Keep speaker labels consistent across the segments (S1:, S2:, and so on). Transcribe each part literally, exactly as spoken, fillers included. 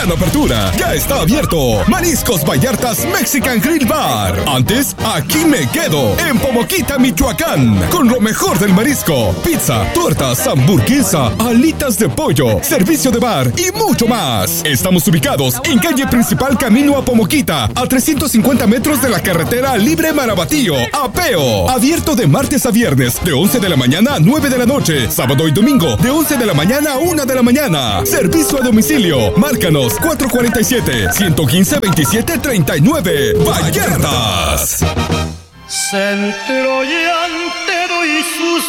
S1: gran apertura. Ya está abierto. Mariscos Vallartas Mexican Grill Bar. Antes, aquí me quedo. En Pomoquita, Michoacán. Con lo mejor del marisco. Pizza, tortas, hamburguesa, alitas de pollo, servicio de bar y mucho más. Estamos ubicados en calle principal Camino a Pomoquita, a trescientos cincuenta metros de la carretera Libre Marabatío, Apeo. Abierto de martes a viernes, de once de la mañana a nueve de la noche. Sábado y domingo, de once de la mañana a una de la mañana. Servicio a domicilio. Márcanos cuatro cuatro siete, uno uno cinco, veintisiete treinta y nueve. Vallartas.
S2: Centro llantero y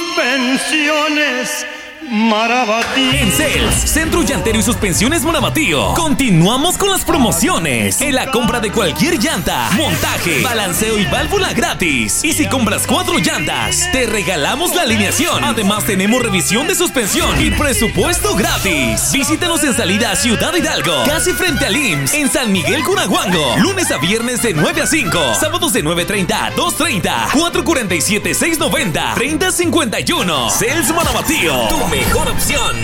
S2: suspensiones Marabatío.
S3: En Cels, Centro Llantero y Suspensiones Marabatío, continuamos con las promociones. En la compra de cualquier llanta, montaje, balanceo y válvula gratis. Y si compras cuatro llantas, te regalamos la alineación. Además tenemos revisión de suspensión y presupuesto gratis. Visítanos en salida a Ciudad Hidalgo, casi frente al I M S S, en San Miguel Curaguango. Lunes a viernes de nueve a cinco, sábados de nueve treinta a dos treinta, cuatro cuatro siete, seis noventa, treinta cincuenta y uno. Cels Marabatío, tu mejor opción.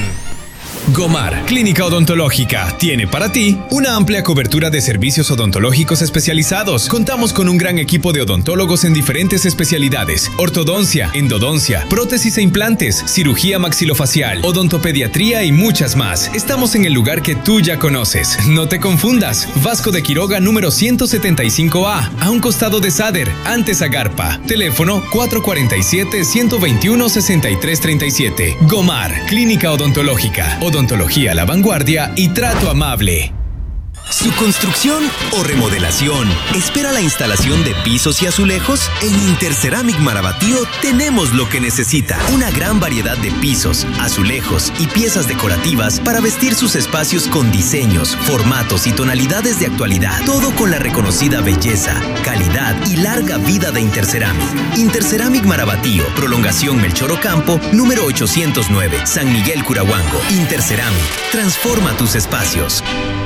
S4: Gomar, Clínica Odontológica, tiene para ti una amplia cobertura de servicios odontológicos especializados. Contamos con un gran equipo de odontólogos en diferentes especialidades: ortodoncia, endodoncia, prótesis e implantes, cirugía maxilofacial, odontopediatría y muchas más. Estamos en el lugar que tú ya conoces. No te confundas. Vasco de Quiroga número ciento setenta y cinco A, a un costado de Sader, antes Agarpa. Teléfono cuatro cuatro siete, uno dos uno, seis tres tres siete. Gomar, Clínica Odontológica. Odontología a la vanguardia y trato amable.
S5: ¿Su construcción o remodelación espera la instalación de pisos y azulejos? En Interceramic Marabatío tenemos lo que necesita. Una gran variedad de pisos, azulejos y piezas decorativas para vestir sus espacios con diseños, formatos y tonalidades de actualidad. Todo con la reconocida belleza, calidad y larga vida de Interceramic. Interceramic Marabatío, prolongación Melchor Ocampo, número ochocientos nueve, San Miguel Curaguango. Interceramic, transforma tus espacios.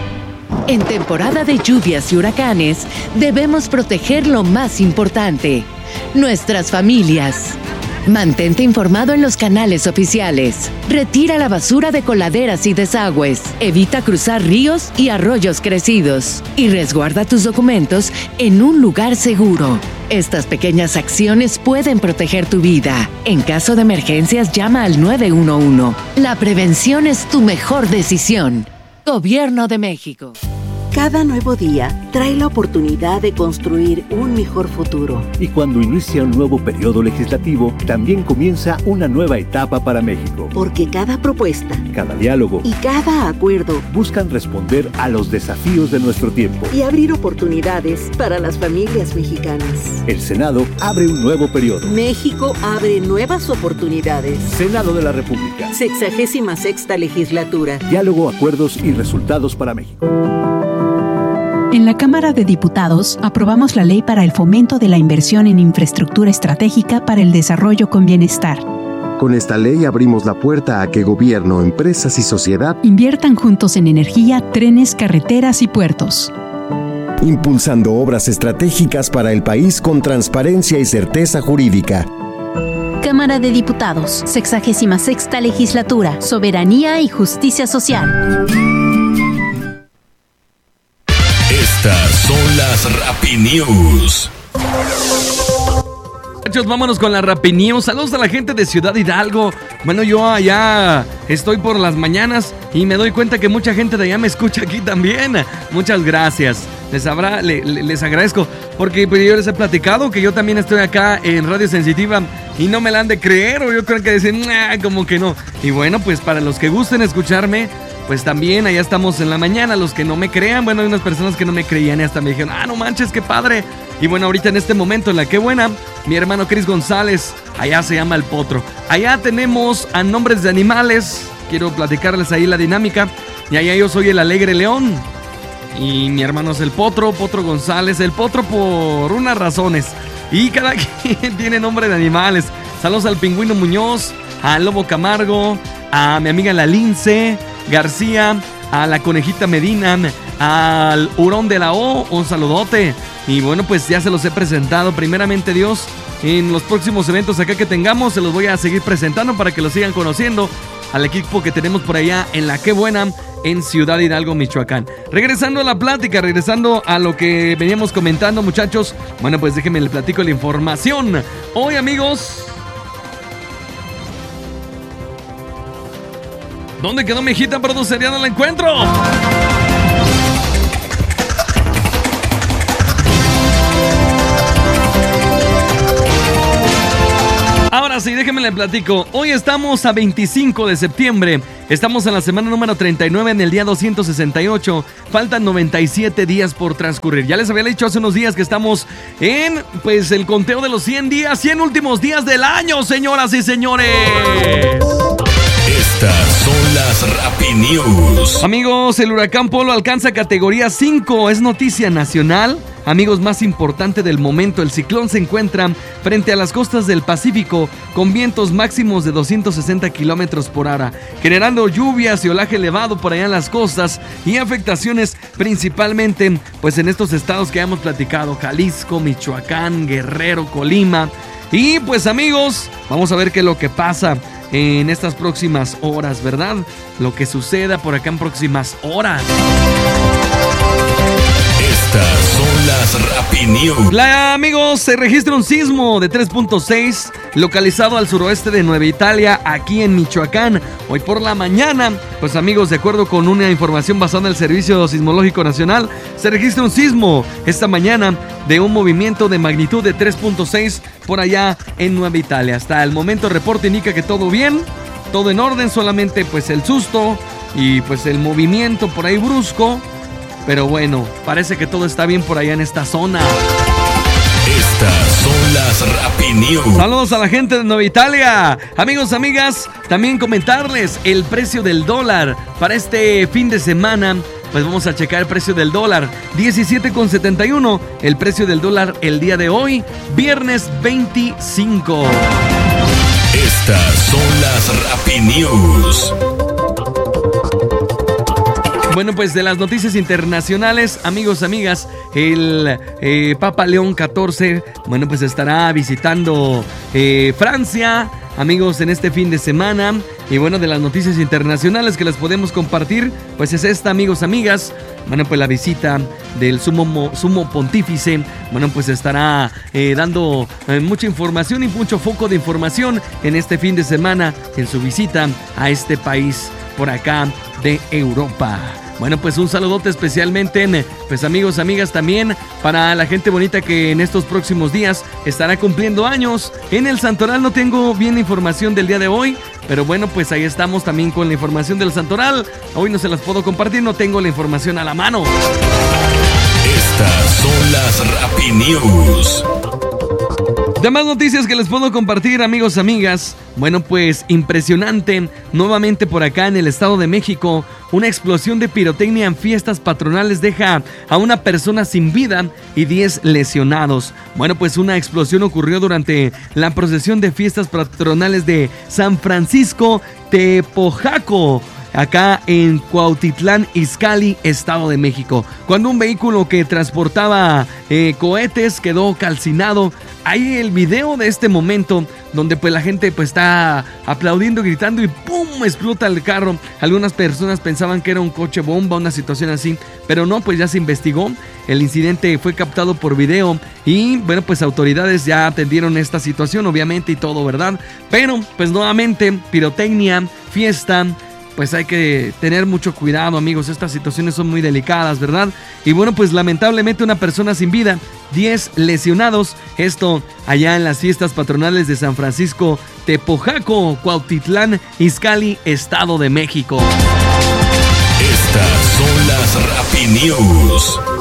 S6: En temporada de lluvias y huracanes, debemos proteger lo más importante: nuestras familias. Mantente informado en los canales oficiales. Retira la basura de coladeras y desagües. Evita cruzar ríos y arroyos crecidos. Y resguarda tus documentos en un lugar seguro. Estas pequeñas acciones pueden proteger tu vida. En caso de emergencias, llama al nueve uno uno. La prevención es tu mejor decisión. Gobierno de México.
S7: Cada nuevo día trae la oportunidad de construir un mejor futuro.
S8: Y cuando inicia un nuevo periodo legislativo, también comienza una nueva etapa para México.
S7: Porque cada propuesta,
S8: cada diálogo
S7: y cada acuerdo
S8: buscan responder a los desafíos de nuestro tiempo
S7: y abrir oportunidades para las familias mexicanas.
S8: El Senado abre un nuevo periodo.
S7: México abre nuevas oportunidades.
S8: Senado de la República.
S7: Sexagésima sexta legislatura.
S8: Diálogo, acuerdos y resultados para México.
S9: En la Cámara de Diputados aprobamos la ley para el fomento de la inversión en infraestructura estratégica para el desarrollo con bienestar.
S10: Con esta ley abrimos la puerta a que gobierno, empresas y sociedad
S9: inviertan juntos en energía, trenes, carreteras y puertos.
S10: Impulsando obras estratégicas para el país con transparencia y certeza jurídica.
S11: Cámara de Diputados, sexagésima sexta legislatura, soberanía y justicia social.
S3: Estas son las Rappi News.
S12: Muchachos, vámonos con la Rappi News. Saludos a la gente de Ciudad Hidalgo. Bueno, yo allá estoy por las mañanas y me doy cuenta que mucha gente de allá me escucha aquí también. Muchas gracias. Les, habrá, le, les agradezco porque pues, yo les he platicado que yo también estoy acá en Radio Sensitiva y no me la han de creer, o yo creo que dicen, nah, como que no. Y bueno, pues para los que gusten escucharme, pues también allá estamos en la mañana. Los que no me crean, bueno, hay unas personas que no me creían y hasta me dijeron, ah, no manches, qué padre. Y bueno, ahorita en este momento, en la que buena, mi hermano Cris González, allá se llama El Potro. Allá tenemos a Nombres de Animales, quiero platicarles ahí la dinámica. Y allá yo soy el Alegre León y mi hermano es El Potro, Potro González. El Potro por unas razones y cada quien tiene nombre de animales. Saludos al Pingüino Muñoz, al Lobo Camargo, a mi amiga la Lince García, a la Conejita Medina, al Hurón de la O, un saludote. Y bueno, pues ya se los he presentado. Primeramente Dios, en los próximos eventos acá que tengamos, se los voy a seguir presentando para que los sigan conociendo. al equipo que tenemos por allá en La Qué Buena, en Ciudad Hidalgo, Michoacán. Regresando a la plática, regresando a lo que veníamos comentando, muchachos. Bueno, pues déjenme le platico la información. Hoy, amigos... ¿Dónde quedó mi hijita producer? Ya no la encuentro. Ahora sí, déjenme le platico. Hoy estamos a veinticinco de septiembre. Estamos en la semana número treinta y nueve, en el día doscientos sesenta y ocho. Faltan noventa y siete días por transcurrir. Ya les había dicho hace unos días que estamos en, pues, el conteo de los cien días, cien últimos días del año, señoras y señores.
S1: Estas son las Rappi News.
S12: Amigos, el huracán Polo alcanza categoría cinco. Es noticia nacional. Amigos, más importante del momento, el ciclón se encuentra frente a las costas del Pacífico con vientos máximos de doscientos sesenta kilómetros por hora, generando lluvias y olaje elevado por allá en las costas y afectaciones principalmente pues en estos estados que hemos platicado: Jalisco, Michoacán, Guerrero, Colima. Y pues, amigos, vamos a ver qué es lo que pasa en estas próximas horas, ¿verdad? Lo que suceda por acá en próximas horas.
S1: Estas son las Rappi News.
S12: La, amigos, se registra un sismo de tres punto seis localizado al suroeste de Nueva Italia, aquí en Michoacán. Hoy por la mañana, pues, amigos, de acuerdo con una información basada en el Servicio Sismológico Nacional, se registra un sismo esta mañana de un movimiento de magnitud de tres punto seis por allá en Nueva Italia. Hasta el momento el reporte indica que todo bien, todo en orden, solamente pues el susto y pues el movimiento por ahí brusco. Pero bueno, parece que todo está bien por allá en esta zona.
S1: Estas son las Rappi News.
S12: Saludos a la gente de Nueva Italia. Amigos, amigas, también comentarles el precio del dólar para este fin de semana. Pues vamos a checar el precio del dólar. diecisiete con setenta y uno. El precio del dólar el día de hoy, viernes veinticinco.
S1: Estas son las Rappi News.
S12: Bueno, pues de las noticias internacionales, amigos, amigas, el eh, Papa León catorce, bueno, pues estará visitando eh, Francia, amigos, en este fin de semana. Y bueno, de las noticias internacionales que les podemos compartir, pues es esta, amigos, amigas. Bueno, pues la visita del sumo, sumo pontífice, bueno, pues estará eh, dando eh, mucha información y mucho foco de información en este fin de semana en su visita a este país por acá de Europa. Bueno, pues un saludote especialmente, pues, amigos, amigas, también para la gente bonita que en estos próximos días estará cumpliendo años. En el Santoral no tengo bien información del día de hoy, pero bueno, pues ahí estamos también con la información del Santoral. Hoy no se las puedo compartir, no tengo la información a la mano.
S1: Estas son las Rappi News.
S12: Demás noticias que les puedo compartir, amigos, amigas. Bueno, pues impresionante, nuevamente por acá en el Estado de México, una explosión de pirotecnia en fiestas patronales deja a una persona sin vida y diez lesionados. Bueno, pues una explosión ocurrió durante la procesión de fiestas patronales de San Francisco Tepojaco, acá en Cuautitlán Izcalli, Estado de México, cuando un vehículo que transportaba eh, cohetes quedó calcinado. Hay el video de este momento donde pues la gente pues está aplaudiendo, gritando y ¡pum! Explota el carro. Algunas personas pensaban que era un coche bomba, una situación así, pero no, pues ya se investigó. El incidente fue captado por video y bueno, pues autoridades ya atendieron esta situación, obviamente, y todo, ¿verdad? Pero pues nuevamente, pirotecnia, fiesta, pues hay que tener mucho cuidado, amigos. Estas situaciones son muy delicadas, ¿verdad? Y bueno, pues lamentablemente una persona sin vida, diez lesionados. Esto allá en las fiestas patronales de San Francisco Tepojaco, Cuautitlán Izcalli, Estado de México.
S1: Estas son las Rappi News.